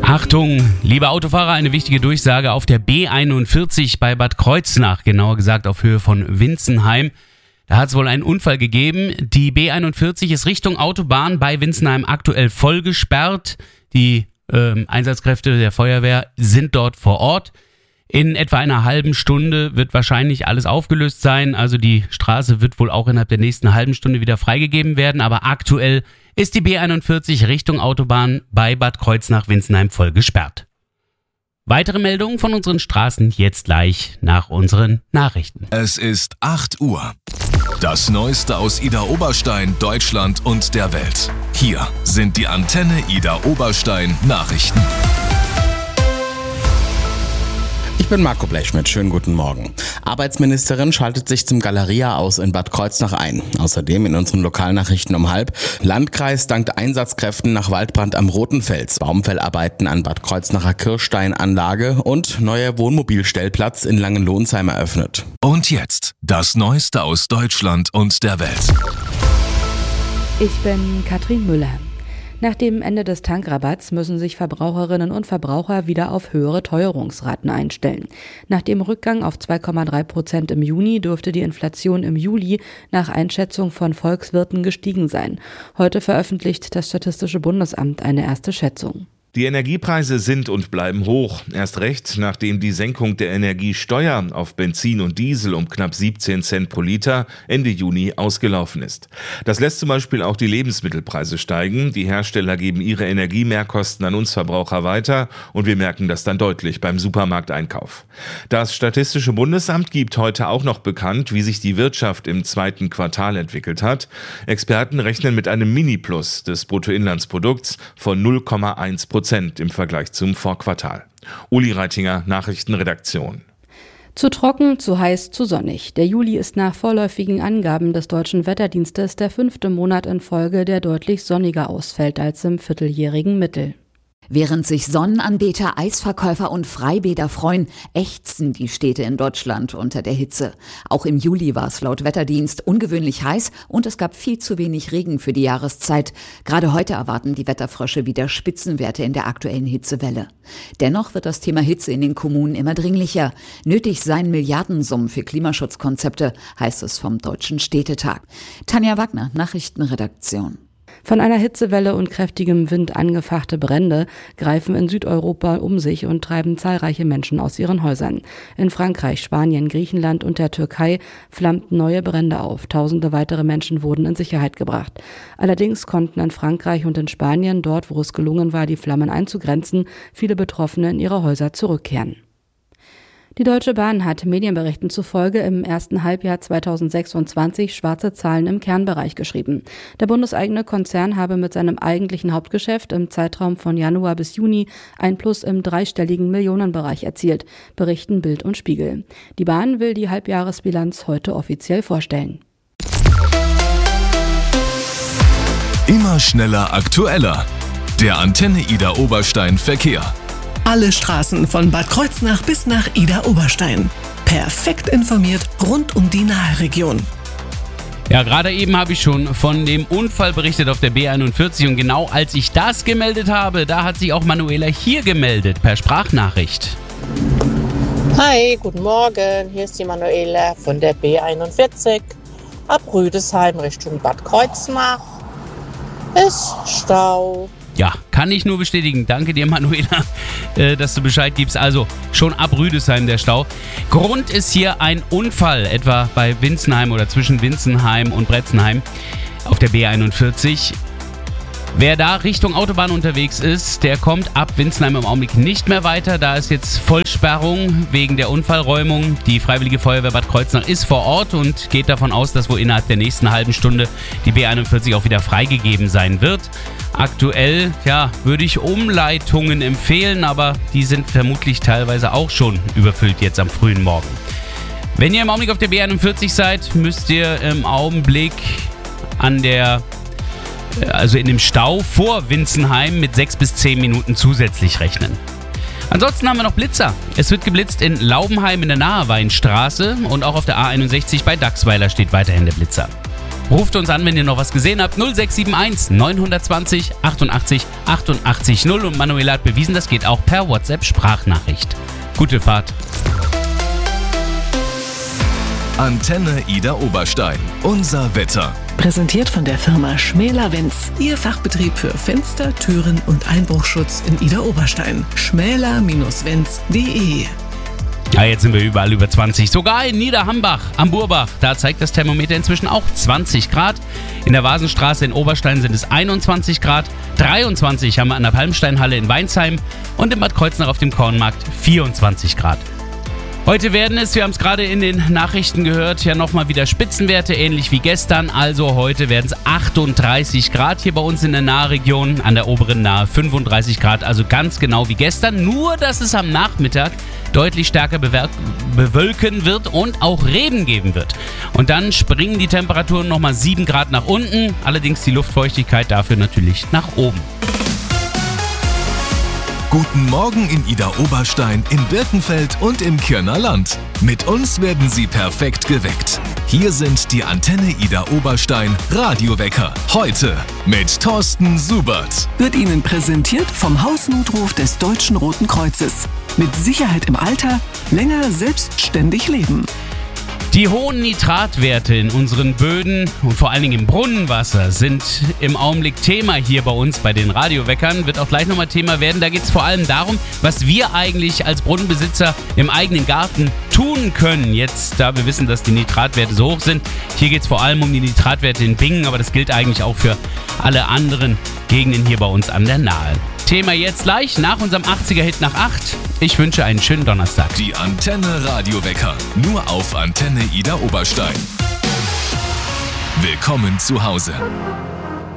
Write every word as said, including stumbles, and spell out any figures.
Achtung, liebe Autofahrer, eine wichtige Durchsage auf der B einundvierzig bei Bad Kreuznach, genauer gesagt auf Höhe von Winzenheim. Da hat es wohl einen Unfall gegeben. Die B einundvierzig ist Richtung Autobahn bei Winzenheim aktuell voll gesperrt. Die äh, Einsatzkräfte der Feuerwehr sind dort vor Ort. In etwa einer halben Stunde wird wahrscheinlich alles aufgelöst sein. Also die Straße wird wohl auch innerhalb der nächsten halben Stunde wieder freigegeben werden. Aber aktuell ist die B einundvierzig Richtung Autobahn bei Bad Kreuznach-Winzenheim voll gesperrt. Weitere Meldungen von unseren Straßen jetzt gleich nach unseren Nachrichten. Es ist acht Uhr. Das Neueste aus Idar-Oberstein, Deutschland und der Welt. Hier sind die Antenne Idar-Oberstein Nachrichten. Ich bin Marco Blechschmidt, schönen guten Morgen. Arbeitsministerin schaltet sich zum Galeria aus in Bad Kreuznach ein. Außerdem in unseren Lokalnachrichten um halb. Landkreis dankt Einsatzkräften nach Waldbrand am Rotenfels. Baumfellarbeiten an Bad Kreuznacher Kirchsteinanlage und neuer Wohnmobilstellplatz in Langenlohnsheim eröffnet. Und jetzt das Neueste aus Deutschland und der Welt. Ich bin Katrin Müller. Nach dem Ende des Tankrabatts müssen sich Verbraucherinnen und Verbraucher wieder auf höhere Teuerungsraten einstellen. Nach dem Rückgang auf zwei Komma drei Prozent im Juni dürfte die Inflation im Juli nach Einschätzung von Volkswirten gestiegen sein. Heute veröffentlicht das Statistische Bundesamt eine erste Schätzung. Die Energiepreise sind und bleiben hoch. Erst recht, nachdem die Senkung der Energiesteuer auf Benzin und Diesel um knapp siebzehn Cent pro Liter Ende Juni ausgelaufen ist. Das lässt zum Beispiel auch die Lebensmittelpreise steigen. Die Hersteller geben ihre Energiemehrkosten an uns Verbraucher weiter und wir merken das dann deutlich beim Supermarkteinkauf. Das Statistische Bundesamt gibt heute auch noch bekannt, wie sich die Wirtschaft im zweiten Quartal entwickelt hat. Experten rechnen mit einem Mini-Plus des Bruttoinlandsprodukts von null Komma eins Prozent im Vergleich zum Vorquartal. Uli Reitinger, Nachrichtenredaktion. Zu trocken, zu heiß, zu sonnig. Der Juli ist nach vorläufigen Angaben des Deutschen Wetterdienstes der fünfte Monat in Folge, der deutlich sonniger ausfällt als im vierteljährigen Mittel. Während sich Sonnenanbeter, Eisverkäufer und Freibäder freuen, ächzen die Städte in Deutschland unter der Hitze. Auch im Juli war es laut Wetterdienst ungewöhnlich heiß und es gab viel zu wenig Regen für die Jahreszeit. Gerade heute erwarten die Wetterfrösche wieder Spitzenwerte in der aktuellen Hitzewelle. Dennoch wird das Thema Hitze in den Kommunen immer dringlicher. Nötig seien Milliardensummen für Klimaschutzkonzepte, heißt es vom Deutschen Städtetag. Tanja Wagner, Nachrichtenredaktion. Von einer Hitzewelle und kräftigem Wind angefachte Brände greifen in Südeuropa um sich und treiben zahlreiche Menschen aus ihren Häusern. In Frankreich, Spanien, Griechenland und der Türkei flammten neue Brände auf. Tausende weitere Menschen wurden in Sicherheit gebracht. Allerdings konnten in Frankreich und in Spanien, dort wo es gelungen war, die Flammen einzugrenzen, viele Betroffene in ihre Häuser zurückkehren. Die Deutsche Bahn hat Medienberichten zufolge im ersten Halbjahr zweitausendsechsundzwanzig schwarze Zahlen im Kernbereich geschrieben. Der bundeseigene Konzern habe mit seinem eigentlichen Hauptgeschäft im Zeitraum von Januar bis Juni ein Plus im dreistelligen Millionenbereich erzielt, berichten Bild und Spiegel. Die Bahn will die Halbjahresbilanz heute offiziell vorstellen. Immer schneller, aktueller. Der Antenne Idar-Oberstein Verkehr. Alle Straßen von Bad Kreuznach bis nach Idar-Oberstein. Perfekt informiert rund um die Nahe-Region. Ja, gerade eben habe ich schon von dem Unfall berichtet auf der B einundvierzig und genau als ich das gemeldet habe, da hat sich auch Manuela hier gemeldet per Sprachnachricht. Hi, guten Morgen, hier ist die Manuela von der B einundvierzig. Ab Rüdesheim Richtung Bad Kreuznach ist Stau. Ja, kann ich nur bestätigen. Danke dir, Manuela, äh, dass du Bescheid gibst. Also schon ab Rüdesheim der Stau. Grund ist hier ein Unfall, etwa bei Winzenheim oder zwischen Winzenheim und Bretzenheim auf der B einundvierzig. Wer da Richtung Autobahn unterwegs ist, der kommt ab Winzenheim im Augenblick nicht mehr weiter. Da ist jetzt Vollsperrung wegen der Unfallräumung. Die Freiwillige Feuerwehr Bad Kreuznach ist vor Ort und geht davon aus, dass wohl innerhalb der nächsten halben Stunde die B einundvierzig auch wieder freigegeben sein wird. Aktuell, ja, würde ich Umleitungen empfehlen, aber die sind vermutlich teilweise auch schon überfüllt jetzt am frühen Morgen. Wenn ihr im Augenblick auf der B einundvierzig seid, müsst ihr im Augenblick an der also in dem Stau vor Winzenheim mit sechs bis zehn Minuten zusätzlich rechnen. Ansonsten haben wir noch Blitzer. Es wird geblitzt in Laubenheim in der Naherweinstraße und auch auf der A einundsechzig bei Dachsweiler steht weiterhin der Blitzer. Ruft uns an, wenn ihr noch was gesehen habt. null sechs sieben eins neun zwei null achtundachtzig achtundachtzig null. Und Manuela hat bewiesen, das geht auch per WhatsApp-Sprachnachricht. Gute Fahrt. Antenne Ida Oberstein. Unser Wetter. Präsentiert von der Firma Schmäler-Wenz. Ihr Fachbetrieb für Fenster, Türen und Einbruchschutz in Ida Oberstein. schmäler Bindestrich wenz punkt de. Ja, jetzt sind wir überall über zwanzig. Sogar in Niederhambach am Burbach. Da zeigt das Thermometer inzwischen auch zwanzig Grad. In der Vasenstraße in Oberstein sind es einundzwanzig Grad. dreiundzwanzig haben wir an der Palmsteinhalle in Weinsheim. Und in Bad Kreuznach auf dem Kornmarkt vierundzwanzig Grad. Heute werden es, wir haben es gerade in den Nachrichten gehört, ja nochmal wieder Spitzenwerte, ähnlich wie gestern. Also heute werden es achtunddreißig Grad hier bei uns in der Nahregion, an der oberen Nahe fünfunddreißig Grad, also ganz genau wie gestern. Nur, dass es am Nachmittag deutlich stärker bewölken wird und auch Regen geben wird. Und dann springen die Temperaturen nochmal sieben Grad nach unten, allerdings die Luftfeuchtigkeit dafür natürlich nach oben. Guten Morgen in Ida Oberstein, in Birkenfeld und im Kirner Land. Mit uns werden Sie perfekt geweckt. Hier sind die Antenne Ida Oberstein Radiowecker. Heute mit Thorsten Subert. Wird Ihnen präsentiert vom Hausnotruf des Deutschen Roten Kreuzes. Mit Sicherheit im Alter, länger selbstständig leben. Die hohen Nitratwerte in unseren Böden und vor allen Dingen im Brunnenwasser sind im Augenblick Thema hier bei uns bei den Radioweckern. Wird auch gleich nochmal Thema werden. Da geht es vor allem darum, was wir eigentlich als Brunnenbesitzer im eigenen Garten tun können. Jetzt, da wir wissen, dass die Nitratwerte so hoch sind. Hier geht es vor allem um die Nitratwerte in Bingen, aber das gilt eigentlich auch für alle anderen Gegenden hier bei uns an der Nahe. Thema jetzt gleich nach unserem achtziger-Hit nach acht. Ich wünsche einen schönen Donnerstag. Die Antenne Radiowecker. Nur auf Antenne Ida Oberstein. Willkommen zu Hause.